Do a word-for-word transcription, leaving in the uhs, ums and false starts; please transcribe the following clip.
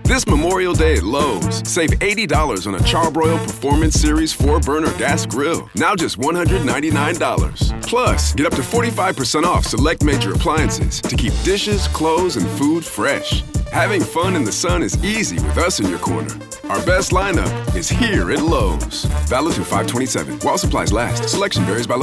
This Memorial Day at Lowe's, save eighty dollars on a Charbroil Performance Series four burner gas grill. Now just one hundred ninety-nine dollars. Plus, get up to forty-five percent off select major appliances to keep dishes, clothes, and food fresh. Having fun in the sun is easy with us in your corner. Our best lineup is here at Lowe's. Valid through five twenty-seven. While supplies last. Selection varies by